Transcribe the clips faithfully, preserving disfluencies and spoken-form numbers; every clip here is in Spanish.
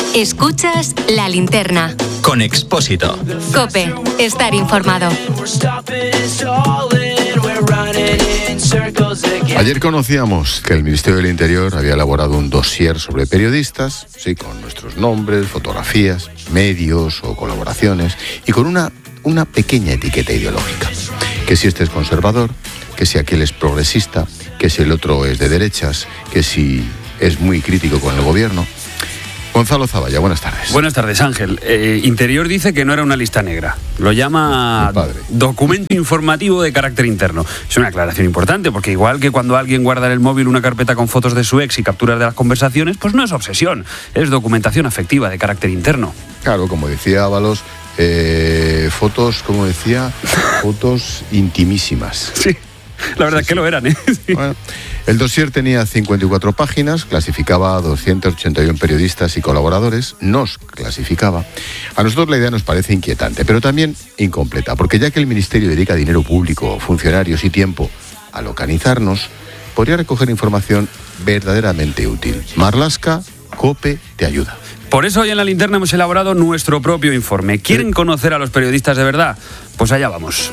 Escuchas La Linterna. Con Expósito. COPE. Estar informado. Ayer conocíamos que el Ministerio del Interior había elaborado un dossier sobre periodistas, sí, con nuestros nombres, fotografías, medios o colaboraciones, y con una, una pequeña etiqueta ideológica. Que si este es conservador, que si aquel es progresista, que si el otro es de derechas, que si es muy crítico con el gobierno. Gonzalo Zavalla, buenas tardes. Buenas tardes, Ángel. Eh, Interior dice que no era una lista negra. Lo llama documento informativo de carácter interno. Es una aclaración importante, porque igual que cuando alguien guarda en el móvil una carpeta con fotos de su ex y capturas de las conversaciones, pues no es obsesión, es documentación afectiva de carácter interno. Claro, como decía Ábalos, eh, fotos, como decía, fotos intimísimas. Sí. La verdad sí, es que sí. Lo eran, ¿eh? Sí. Bueno, el dossier tenía cincuenta y cuatro páginas, clasificaba a doscientos ochenta y uno periodistas y colaboradores, nos clasificaba. A nosotros la idea nos parece inquietante, pero también incompleta, porque ya que el Ministerio dedica dinero público, funcionarios y tiempo a localizarnos, podría recoger información verdaderamente útil. Marlaska, COPE, te ayuda. Por eso hoy en La Linterna hemos elaborado nuestro propio informe. ¿Quieren conocer a los periodistas de verdad? Pues allá vamos.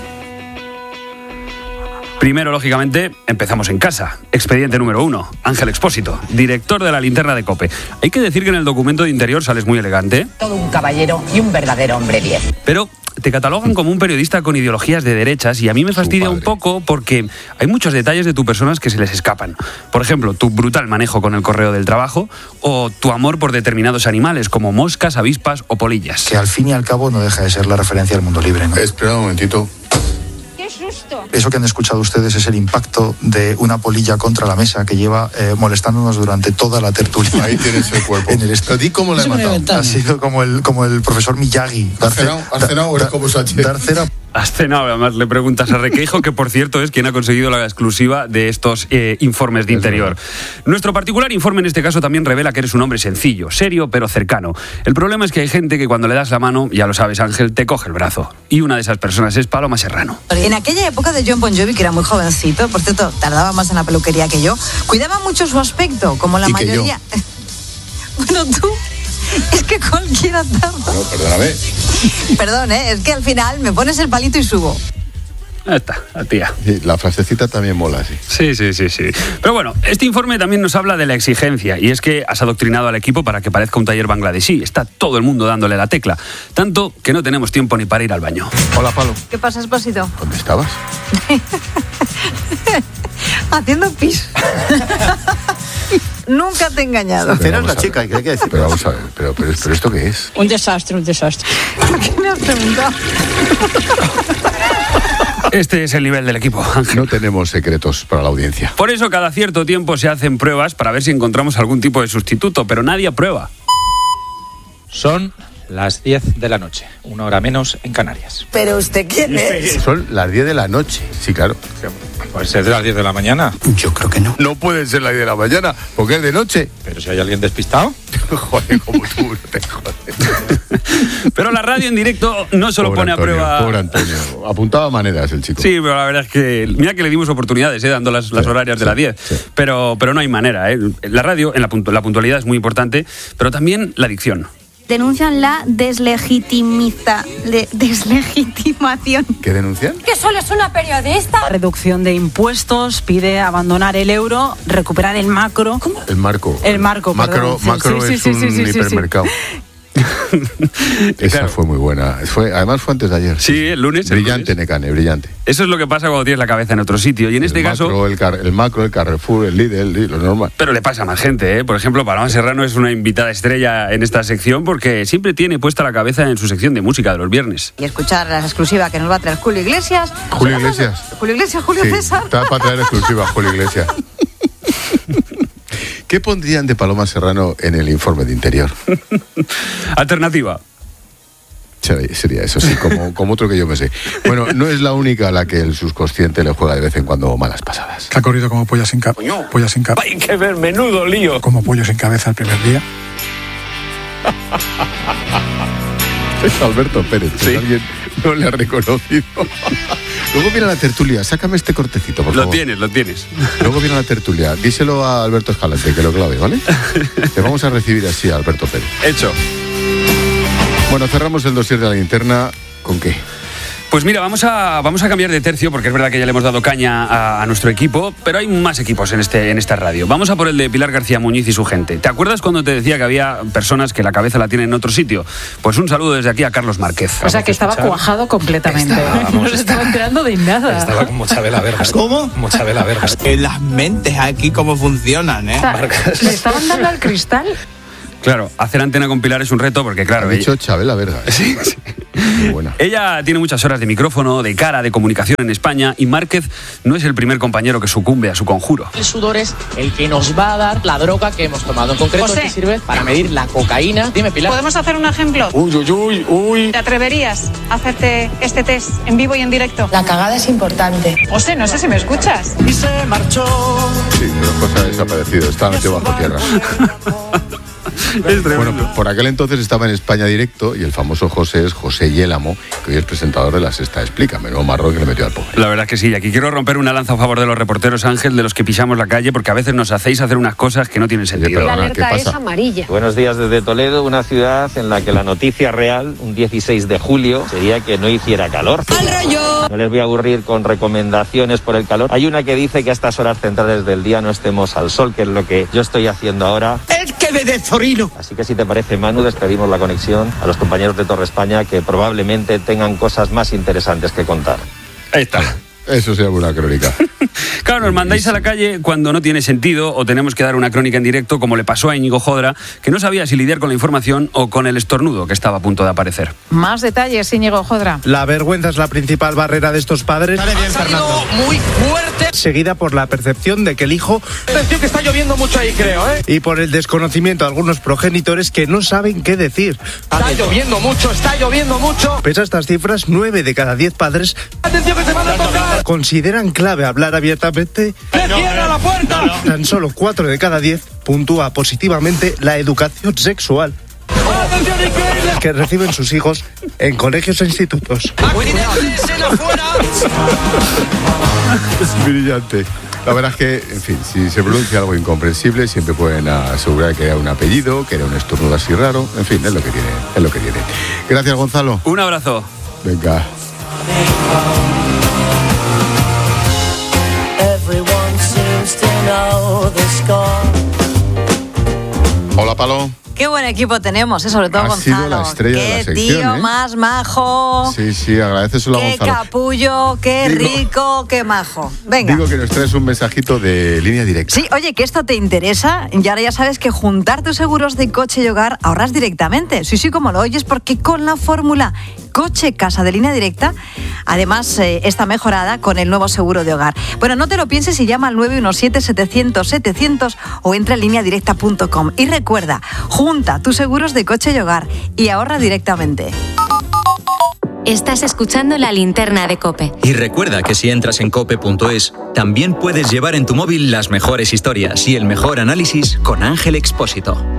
Primero, lógicamente, empezamos en casa. Expediente número uno. Ángel Expósito, director de La Linterna de COPE. Hay que decir que en el documento de Interior sales muy elegante. Todo un caballero y un verdadero hombre bien. Pero te catalogan como un periodista con ideologías de derechas y a mí me fastidia un poco porque hay muchos detalles de tu persona que se les escapan. Por ejemplo, tu brutal manejo con el correo del trabajo o tu amor por determinados animales como moscas, avispas o polillas. Que al fin y al cabo no deja de ser la referencia al mundo libre, ¿no? Espera un momentito. Eso que han escuchado ustedes es el impacto de una polilla contra la mesa que lleva eh, molestándonos durante toda la tertulia. Ahí tienes el cuerpo. En el est- ¿Y cómo la he matado? Ha sido como el, como el profesor Miyagi. ¿Has cenado? ¿Has cenado o eres como Sánchez? Dar cera. Has cenado, además le preguntas a Requeijo, que por cierto es quien ha conseguido la exclusiva de estos eh, informes de Interior. Nuestro particular informe en este caso también revela que eres un hombre sencillo, serio pero cercano. El problema es que hay gente que cuando le das la mano, ya lo sabes Ángel, te coge el brazo. Y una de esas personas es Paloma Serrano. En aquella época de Jon Bon Jovi, que era muy jovencito, por cierto, tardaba más en la peluquería que yo, cuidaba mucho su aspecto, como la ¿Y mayoría. Que yo? Bueno, tú... Es que cualquiera tarda. No, perdóname. Perdón, ¿eh? Es que al final me pones el palito y subo. Ahí está, la tía. Sí, la frasecita también mola, sí. Sí, sí, sí, sí. Pero bueno, este informe también nos habla de la exigencia, y es que has adoctrinado al equipo para que parezca un taller bangladesí. Está todo el mundo dándole la tecla. Tanto que no tenemos tiempo ni para ir al baño. Hola, Palo. ¿Qué pasa, Expósito? ¿Dónde estabas? Haciendo pis. Nunca te he engañado. Pero la chica, ¿qué hay que decir? Pero vamos a ver, pero, pero, pero ¿esto qué es? Un desastre, un desastre. ¿Por qué me has preguntado? Este es el nivel del equipo, Ángel. No tenemos secretos para la audiencia. Por eso cada cierto tiempo se hacen pruebas para ver si encontramos algún tipo de sustituto, pero nadie aprueba. Son las diez de la noche, una hora menos en Canarias. ¿Pero usted quién es? Son las diez de la noche, sí, claro. Puede ser de las diez de la mañana. Yo creo que no. No puede ser las diez de la mañana, porque es de noche. Pero si hay alguien despistado. Joder, como tú, no te jodes. Pero la radio en directo no solo Pobre pone Antonio, a prueba... Pobre Antonio. Apuntaba maneras el chico. Sí, pero la verdad es que... Mira que le dimos oportunidades, ¿eh? Dando las, las Sí, horarias sí, de las diez. sí. Pero, pero no hay manera, ¿eh? La radio, en la, puntu- la puntualidad es muy importante, pero también la dicción. Denuncian la deslegitimiza, de, deslegitimación. ¿Qué denuncian? ¿Que solo es una periodista? Reducción de impuestos, pide abandonar el euro, recuperar el macro. ¿Cómo? El marco. El marco, Macro, perdón. Sí, macro sí, es sí, un sí, sí, sí, hipermercado. Esa Claro. fue muy buena. Fue, además fue antes de ayer. Sí, el lunes. el Brillante, lunes. Necane, brillante. Eso es lo que pasa cuando tienes la cabeza en otro sitio. Y en este el caso... Macro, el, car, el macro, el Carrefour, el Lidl, lo normal. Pero le pasa a más gente, ¿eh? Por ejemplo, Paloma Serrano es una invitada estrella en esta sección porque siempre tiene puesta la cabeza en su sección de música de los viernes. Y escuchar la exclusiva que nos va a traer Julio Iglesias. Julio Iglesias. Julio Iglesias, Julio Sí, César. está para traer exclusiva, Julio Iglesias. ¿Qué pondrían de Paloma Serrano en el informe de Interior? Alternativa. Sería, sería eso, sí, como, como otro que yo me sé. Bueno, no es la única a la que el subconsciente le juega de vez en cuando malas pasadas. Que ha corrido como polla sin cabeza. Polla sin cabeza. Hay que ver, menudo lío. Como pollo sin cabeza el primer día. Es Alberto Pérez, Sí. que alguien no le ha reconocido. Luego viene la tertulia. Sácame este cortecito, por Lo favor. tienes, lo tienes. Luego viene la tertulia. Díselo a Alberto Escalante, que lo clave, ¿vale? Te vamos a recibir así a Alberto Pérez. Hecho. Bueno, cerramos el dossier de la linterna. ¿Con qué? Pues mira, vamos a, vamos a cambiar de tercio, porque es verdad que ya le hemos dado caña a, a nuestro equipo, pero hay más equipos en, este, en esta radio. Vamos a por el de Pilar García Muñiz y su gente. ¿Te acuerdas cuando te decía que había personas que la cabeza la tienen en otro sitio? Pues un saludo desde aquí a Carlos Márquez. O sea, que estaba escuchar. cuajado completamente. Estaba, no se estaba enterando de nada. Estaba como Chabela Vergas. ¿Cómo? Como Chabela Vergas. En las mentes aquí cómo funcionan, ¿eh? O sea, ¿le estaban dando al cristal? Claro, hacer antena con Pilar es un reto porque, claro... Ha dicho Chabela Vergas. Sí, sí. Muy buena. Ella tiene muchas horas de micrófono, de cara, de comunicación en España, y Márquez no es el primer compañero que sucumbe a su conjuro. El sudor es el que nos va a dar la droga que hemos tomado. En concreto, José. este sirve para medir la cocaína. Dime, Pilar. ¿Podemos hacer un ejemplo? Uy, uy, uy, uy. ¿Te atreverías a hacerte este test en vivo y en directo? La cagada es importante. José, no sé si me escuchas. Y se marchó. Sí, pero José ha desaparecido. Está metido bajo tierra. Bueno, por aquel entonces estaba en España Directo y el famoso José es José Yélamo, que hoy es presentador de La Sexta Explica. Menudo marrón que le metió al pobre. La verdad es que sí, y aquí quiero romper una lanza a favor de los reporteros, Ángel, de los que pisamos la calle, porque a veces nos hacéis hacer unas cosas que no tienen sentido. La alerta es amarilla. Buenos días desde Toledo, una ciudad en la que la noticia real, un dieciséis de julio, sería que no hiciera calor. No les voy a aburrir con recomendaciones por el calor. Hay una que dice que a estas horas centrales del día no estemos al sol, que es lo que yo estoy haciendo ahora. El que de Zorino. Así que si te parece, Manu, despedimos la conexión a los compañeros de Torre España, que probablemente tengan cosas más interesantes que contar. Ahí está. Eso sería una crónica. Claro, nos mandáis a la calle cuando no tiene sentido o tenemos que dar una crónica en directo, como le pasó a Íñigo Jodra, que no sabía si lidiar con la información o con el estornudo que estaba a punto de aparecer. Más detalles, Íñigo Jodra. La vergüenza es la principal barrera de estos padres. Ha salido muy fuerte. Seguida por la percepción de que el hijo... Atención que está lloviendo mucho ahí, creo, ¿eh? Y por el desconocimiento de algunos progenitores que no saben qué decir. Está lloviendo mucho, está lloviendo mucho. Pese a estas cifras, nueve de cada diez padres... Atención que se van a tocar. Consideran clave hablar abiertamente. ¡Le cierra la puerta! Tan solo cuatro de cada diez puntúa positivamente la educación sexual ¡Atención, increíble! que reciben sus hijos en colegios e institutos. Es brillante. La verdad es que, en fin, si se pronuncia algo incomprensible, siempre pueden asegurar que era un apellido, que era un estornudo así raro. En fin, es lo que tiene, es lo que tiene. Gracias, Gonzalo. Un abrazo. Venga. Hola, Palo. Qué buen equipo tenemos, ¿eh? Sobre todo Ha Gonzalo. sido la estrella qué de la sección, tío ¿eh? más majo. Sí, sí, agradeceselo a Qué Gonzalo. capullo, qué Digo- rico, qué majo. Venga. Digo que nos traes un mensajito de línea directa. Sí, oye, que esto te interesa y ahora ya sabes que juntar tus seguros de coche y hogar ahorras directamente. Sí, sí, como lo oyes, porque con la fórmula coche-casa de línea directa, además eh, está mejorada con el nuevo seguro de hogar. Bueno, no te lo pienses y llama al nueve uno siete, setecientos, setecientos o entra en línea directa punto com. Y recuerda, junta tus seguros de coche y hogar y ahorra directamente. Estás escuchando La Linterna de COPE. Y recuerda que si entras en cope punto es, también puedes llevar en tu móvil las mejores historias y el mejor análisis con Ángel Expósito.